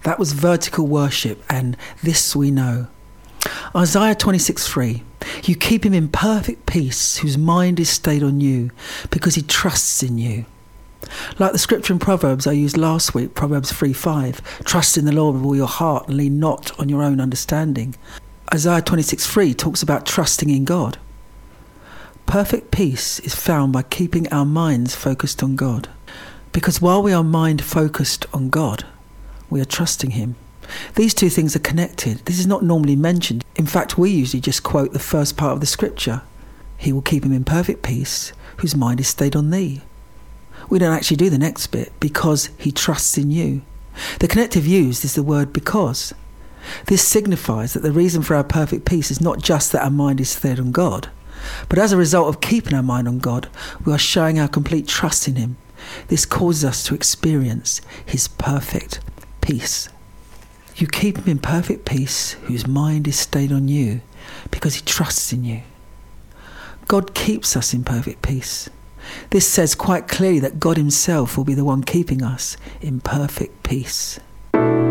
That was vertical worship, and this we know. Isaiah 26:3. You keep him in perfect peace, whose mind is stayed on you, because he trusts in you. Like the scripture in Proverbs I used last week, Proverbs 3:5. Trust in the Lord with all your heart and lean not on your own understanding. Isaiah 26:3 talks about trusting in God. Perfect peace is found by keeping our minds focused on God. Because while we are mind focused on God, we are trusting him. These two things are connected. This is not normally mentioned. In fact, we usually just quote the first part of the scripture. He will keep him in perfect peace, whose mind is stayed on thee. We don't actually do the next bit, because he trusts in you. The connective used is the word because. This signifies that the reason for our perfect peace is not just that our mind is stayed on God, but as a result of keeping our mind on God, we are showing our complete trust in him. This causes us to experience his perfect peace. You keep him in perfect peace, whose mind is stayed on you, because he trusts in you. God keeps us in perfect peace. This says quite clearly that God himself will be the one keeping us in perfect peace.